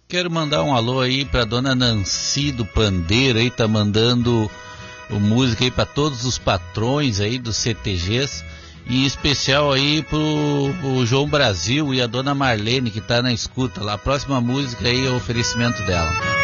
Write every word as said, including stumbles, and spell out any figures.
Quero mandar um alô aí pra dona Nancy do Pandeiro aí, tá mandando o música aí pra todos os patrões aí dos C T Gs, e em especial aí pro, pro João Brasil e a dona Marlene que tá na escuta lá. A próxima música aí é o oferecimento dela.